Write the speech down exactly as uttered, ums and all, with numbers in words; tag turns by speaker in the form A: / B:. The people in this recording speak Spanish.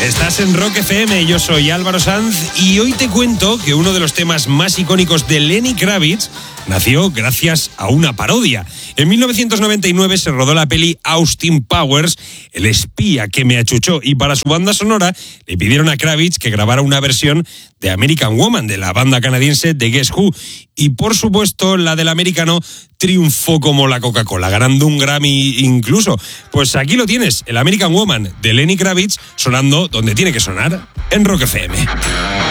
A: Estás en Rock F M, yo soy Álvaro Sanz y hoy te cuento que uno de los temas más icónicos de Lenny Kravitz nació gracias a una parodia. En mil novecientos noventa y nueve se rodó la peli Austin Powers, el espía que me achuchó, y para su banda sonora le pidieron a Kravitz que grabara una versión de American Woman, de la banda canadiense de Guess Who. Y por supuesto, la del americano triunfó como la Coca-Cola, ganando un Grammy incluso. Pues aquí lo tienes, el American Woman de Lenny Kravitz, sonando donde tiene que sonar, en Rock F M.